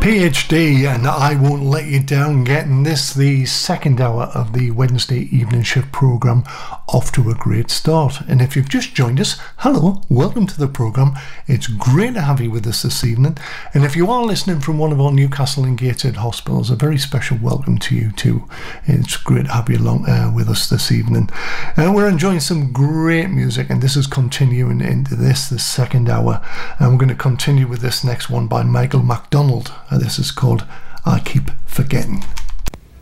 PhD and I Won't Let You Down, getting this, the second hour of the Wednesday evening shift programme, off to a great start. And if you've just joined us, hello, welcome to the programme. It's great to have you with us this evening. And if you are listening from one of our Newcastle and Gateshead hospitals, a very special welcome to you too. It's great to have you along with us this evening. We're enjoying some great music, and this is continuing into the second hour. And we're going to continue with this next one by Michael McDonald. This is called I Keep Forgetting.